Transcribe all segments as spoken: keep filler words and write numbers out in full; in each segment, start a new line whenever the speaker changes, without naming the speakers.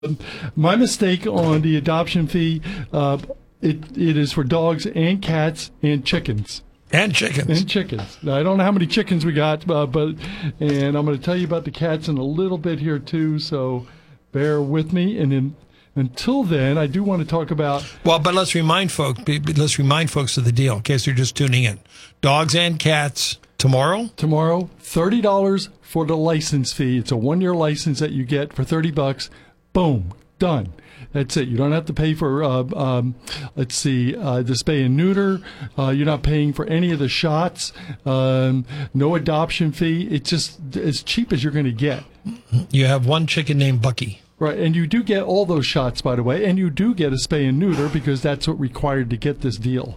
My mistake on the adoption fee, uh, it it is for dogs and cats and chickens.
And chickens.
And chickens. Now, I don't know how many chickens we got, uh, but and I'm going to tell you about the cats in a little bit here too, so bear with me. And then until then, I do want to talk about...
Well, but let's remind folks, let's remind folks of the deal in case they're just tuning in. Dogs and cats tomorrow?
Tomorrow, thirty dollars for the license fee. It's a one-year license that you get for thirty bucks. Boom, done. That's it. You don't have to pay for, uh, um, let's see, uh, the spay and neuter. Uh, you're not paying for any of the shots. Um, no adoption fee. It's just as cheap as you're going to get.
You have one chicken named Bucky.
Right, and you do get all those shots, by the way, and you do get a spay and neuter because that's what required to get this deal.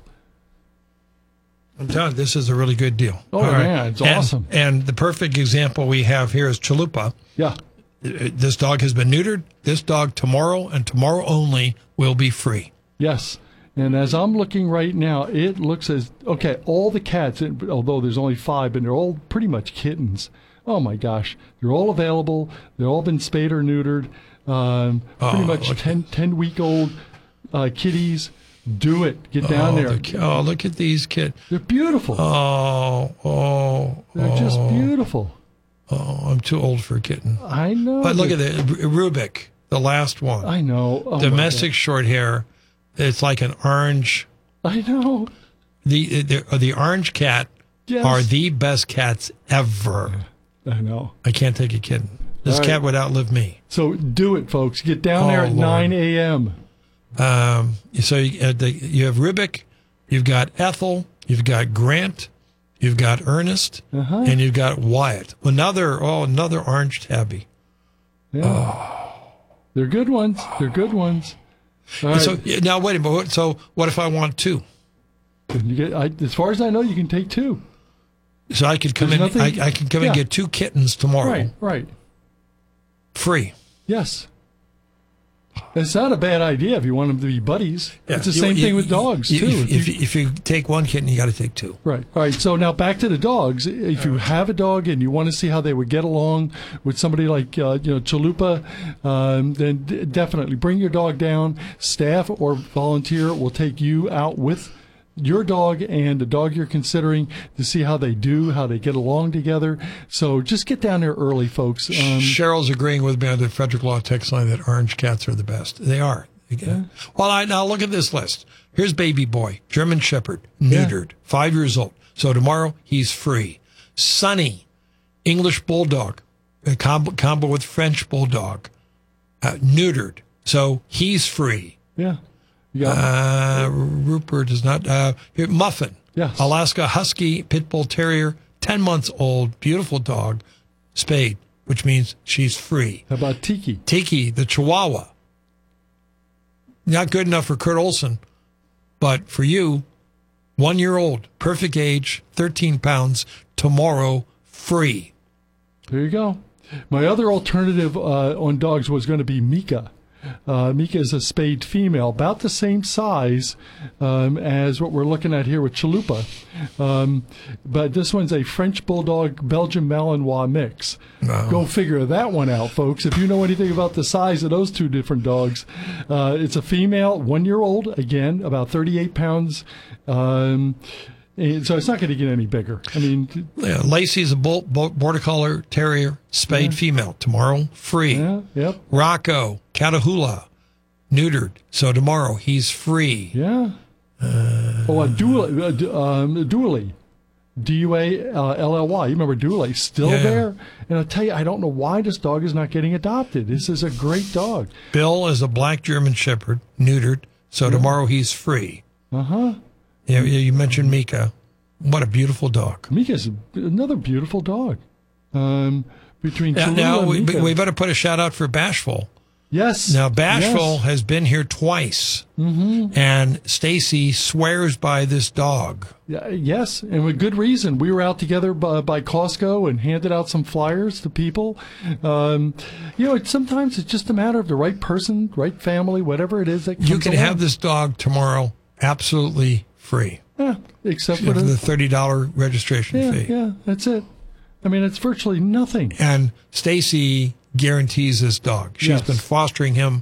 I'm telling you, this is a really good deal.
Oh,
all
yeah,
right.
it's
and,
awesome.
And the perfect example we have here is Chalupa.
Yeah.
This dog has been neutered. This dog tomorrow and tomorrow only will be free.
Yes. And as I'm looking right now, it looks as, okay, all the cats, although there's only five, and they're all pretty much kittens. Oh, my gosh. They're all available. They've all been spayed or neutered. Um, pretty
oh,
much
okay.
ten, ten-week-old uh, kitties. Do it. Get down
oh,
there.
The, oh, look at these kids.
They're beautiful.
Oh, oh,
They're
oh.
just beautiful.
Oh, I'm too old for a kitten.
I know.
But look at the Rubik, the last one.
I know. Oh,
domestic short hair. It's like an orange.
I know.
The the, the orange cat
yes.
are the best cats ever.
I know.
I can't take a kitten. This
right.
cat would outlive me.
So do it, folks. Get down
oh,
there at
Lord.
nine a.m.
Um, so you, uh, the, you have Rubik, you've got Ethel, you've got Grant, you've got Ernest,
uh-huh.
and you've got Wyatt. Another, oh, another orange tabby.
Yeah.
Oh.
They're good ones. They're good ones. All right.
So now wait a minute. So what if I want two?
You get, I, as far as I know, you can take two.
So I could come
There's
in.
nothing,
I, I can come
yeah.
and get two kittens tomorrow.
Right. Right.
Free.
Yes. It's not a bad idea if you want them to be buddies.
Yeah.
It's the
You-
same
you-
thing with dogs,
you,
too.
If, if, you, if you take one kitten, you got to take two.
Right. All right. So now back to the dogs. If you have a dog and you want to see how they would get along with somebody like uh, you know Chalupa, um, then d- definitely bring your dog down. Staff or volunteer will take you out with your dog and the dog you're considering to see how they do, how they get along together. So just get down there early, folks. Um,
Cheryl's agreeing with me on the Frederick Law text line that orange cats are the best. They are. Yeah. Well, I, now look at this list. Here's Baby Boy, German Shepherd, neutered, yeah. five years old. So tomorrow he's free. Sonny, English Bulldog, a combo, combo with French Bulldog, uh, neutered. So he's free.
Yeah.
Uh, Rupert is not. Uh, here, Muffin,
yes.
Alaska Husky, Pit Bull Terrier, ten months old, beautiful dog, spayed, which means she's free.
How about Tiki?
Tiki, the Chihuahua. Not good enough for Kurt Olson, but for you, one year old, perfect age, thirteen pounds, tomorrow, free.
There you go. My other alternative uh, on dogs was going to be Mika. Uh, Mika is a spayed female, about the same size um, as what we're looking at here with Chalupa. Um, but this one's a French Bulldog Belgian Malinois mix.
No.
Go figure that one out, folks. If you know anything about the size of those two different dogs, uh, it's a female, one-year-old, again, about thirty-eight pounds. Um, and so it's not going to get any bigger. I mean,
yeah, Lacey's a bull, border collar terrier, spayed yeah. female. Tomorrow, free.
Yeah, yep.
Rocco, Catahoula, neutered. So tomorrow he's free.
Yeah. Uh, oh, a Dooley, uh, um, Dooley, D U A L L Y. You remember Dooley? Still
yeah.
there? And I'll tell you, I don't know why this dog is not getting adopted. This is a great dog.
Bill is a black German Shepherd, neutered. So yeah. tomorrow he's free.
Uh huh.
Yeah, you mentioned Mika. What a beautiful dog.
Mika's another beautiful dog. Um, between
now,
Chalupa
now
and
we,
Mika.
we better put a shout out for Bashful.
Yes.
Now Bashful
yes.
has been here twice,
mm-hmm.
and Stacy swears by this dog.
Yeah, yes, and with good reason. We were out together by, by Costco and handed out some flyers to people. Um, you know, it's, sometimes it's just a matter of the right person, right family, whatever it is that comes
you can
along.
have this dog tomorrow, absolutely free.
Yeah, except
for
for
the thirty dollars registration
yeah,
fee.
Yeah, that's it. I mean, it's virtually nothing.
And Stacy guarantees this dog. She's
Yes.
been fostering him